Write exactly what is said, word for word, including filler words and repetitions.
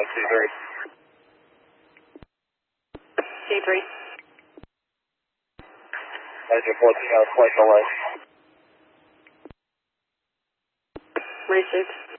on C three. C three. Engine fourteen on flight delay. Received.